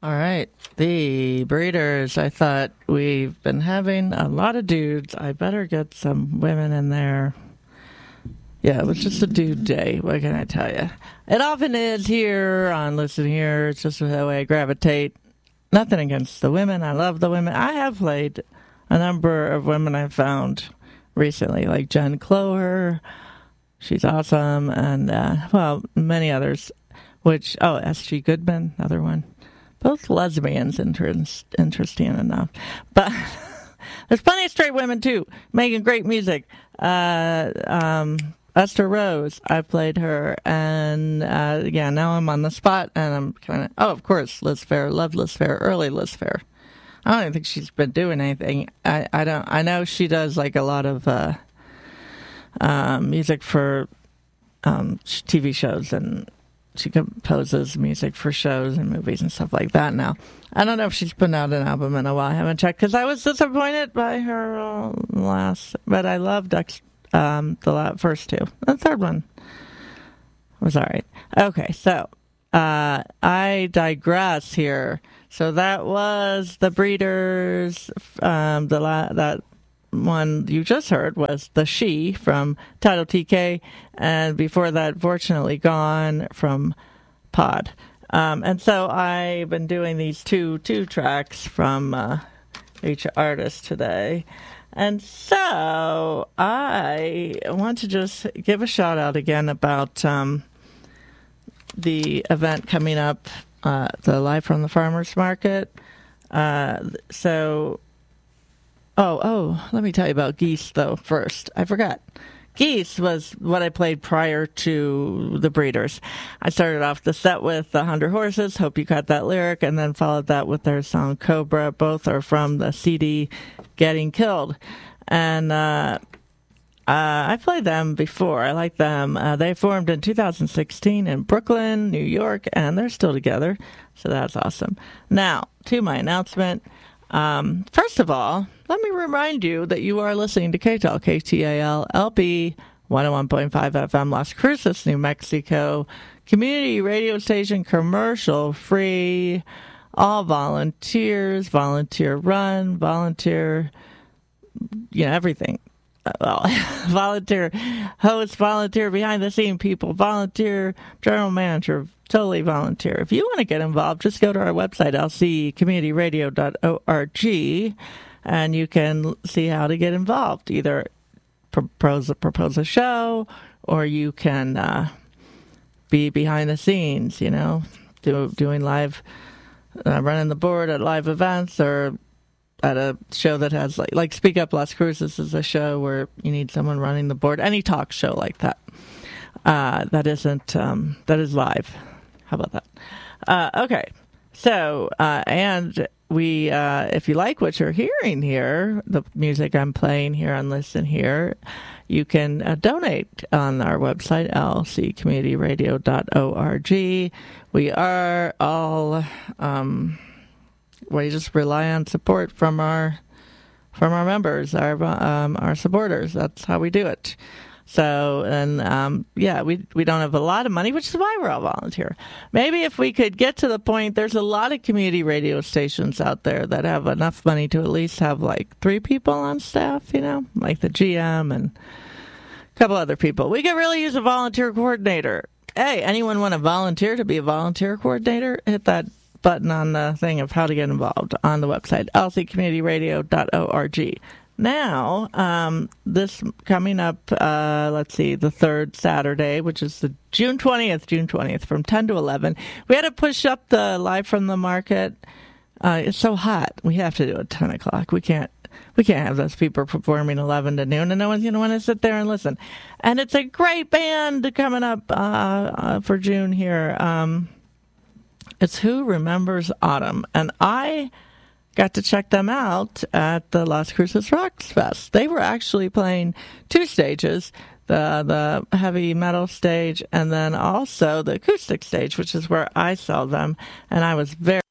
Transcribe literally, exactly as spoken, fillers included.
All right. The Breeders. I thought we've been having a lot of dudes. I better get some women in there. Yeah, it was just a dude day. What can I tell you? It often is here on Listen Here. It's just the way I gravitate. Nothing against the women. I love the women. I have played a number of women I've found recently, like Jen Cloher. She's awesome. And, uh, well, many others, which, oh, S G Goodman, another one. Both lesbians, interest, interesting enough. But there's plenty of straight women, too, making great music. Uh, um, Esther Rose, I played her. And, uh, yeah, now I'm on the spot, and I'm kind of, oh, of course, Liz Phair. Love Liz Phair, early Liz Phair. I don't even think she's been doing anything. I, I don't, I know she does, like, a lot of uh, uh, music for um, T V shows, and she composes music for shows and movies and stuff like that now. I don't know if she's put out an album in a while. I haven't checked because I was disappointed by her uh, last. But I loved um, the last, first two. The third one was all right. Okay, so uh, I digress here. So that was the Breeders. Um, the la- that one you just heard was the She from Title T K, and before that, Fortunately Gone from Pod. Um, and so I've been doing these two two tracks from uh, each artist today. And so I want to just give a shout out again about um, the event coming up, uh, the Live from the Farmers Market. Uh, so Oh, oh, let me tell you about Geese, though, first. I forgot. Geese was what I played prior to the Breeders. I started off the set with the Hundred Horses, hope you caught that lyric, and then followed that with their song Cobra. Both are from the C D Getting Killed. And uh, uh, I played them before. I like them. Uh, they formed in two thousand sixteen in Brooklyn, New York, and they're still together, so that's awesome. Now, to my announcement. Um, first of all, let me remind you that you are listening to K T A L, K T A L, L P one oh one point five F M, Las Cruces, New Mexico, community radio station, commercial free, all volunteers, volunteer run, volunteer, you know, everything. Well, volunteer host, volunteer behind the scene people, volunteer general manager, totally volunteer. If you want to get involved, just go to our website, l c community radio dot org, and you can see how to get involved. Either propose a, propose a show, or you can uh, be behind the scenes, you know, do, doing live, uh, running the board at live events, or at a show that has, like, like Speak Up Las Cruces is a show where you need someone running the board. Any talk show like that. Uh, that isn't, um, that is live. How about that? Uh, okay. So, uh, and we, uh, if you like what you're hearing here, the music I'm playing here on Listen Here, you can uh, donate on our website, l c community radio dot org. We are all, um, we just rely on support from our, from our members, our, um, our supporters. That's how we do it. So, and, um, yeah, we, we don't have a lot of money, which is why we're all volunteer. Maybe if we could get to the point, there's a lot of community radio stations out there that have enough money to at least have like three people on staff, you know, like the G M and a couple other people. We could really use a volunteer coordinator. Hey, anyone want to volunteer to be a volunteer coordinator? Hit that button on the thing of how to get involved on the website, l c community radio dot org. Now, um, this coming up, uh, let's see, the third Saturday, which is the June twentieth, June twentieth, from ten to eleven. We had to push up the Live from the Market. Uh, it's so hot. We have to do it at ten o'clock. We can't, we can't have those people performing eleven to noon, and no one's going to want to sit there and listen. And it's a great band coming up uh, uh, for June here. Um, it's Who Remembers Autumn, and I got to check them out at the Las Cruces Rocks Fest. They were actually playing two stages, the the heavy metal stage and then also the acoustic stage, which is where I saw them, and I was very